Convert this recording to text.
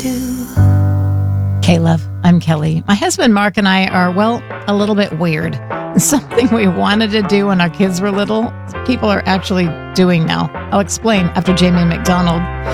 Hey, love, I'm Kelly. My husband Mark and I are, well, a little bit weird. Something we wanted to do when our kids were little, people are actually doing now. I'll explain after Jamie McDonald.